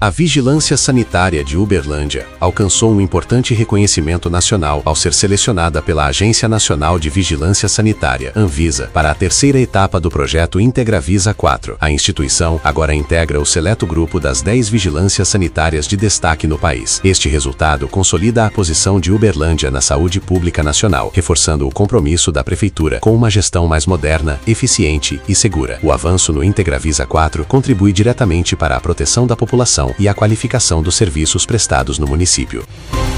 A vigilância sanitária de Uberlândia alcançou um importante reconhecimento nacional ao ser selecionada pela Agência Nacional de Vigilância Sanitária, Anvisa, para a terceira etapa do projeto Integravisa 4. A instituição agora integra o seleto grupo das 10 vigilâncias sanitárias de destaque no país. Este resultado consolida a posição de Uberlândia na saúde pública nacional, reforçando o compromisso da Prefeitura com uma gestão mais moderna, eficiente e segura. O avanço no Integravisa 4 contribui diretamente para a proteção da população e a qualificação dos serviços prestados no município.